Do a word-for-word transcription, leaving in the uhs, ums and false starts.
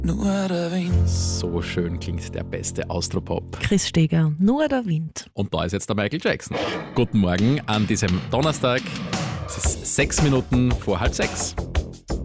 Nur der Wind. So schön klingt der beste Austropop. Chris Steger, nur der Wind. Und da ist jetzt der Michael Jackson. Guten Morgen an diesem Donnerstag. Es ist sechs Minuten vor halb sechs.